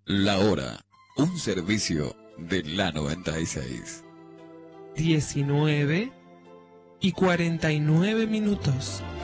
La hora, un servicio de la 96. 19:49.